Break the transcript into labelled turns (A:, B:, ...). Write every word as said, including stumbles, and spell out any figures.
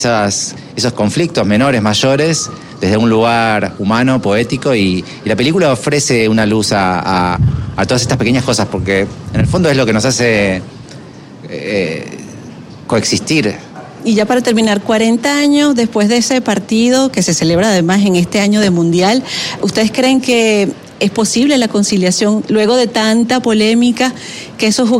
A: Esas, esos conflictos menores, mayores, desde un lugar humano, poético, y, y la película ofrece una luz a, a, a todas estas pequeñas cosas, porque en el fondo es lo que nos hace eh, coexistir.
B: Y ya para terminar, cuarenta años después de ese partido, que se celebra además en este año de Mundial, ¿ustedes creen que es posible la conciliación luego de tanta polémica, que esos